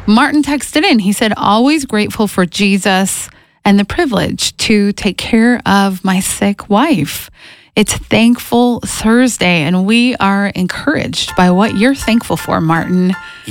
Martin texted in. He said, always grateful for Jesus and the privilege to take care of my sick wife. It's Thankful Thursday, and we are encouraged by what you're thankful for, Martin.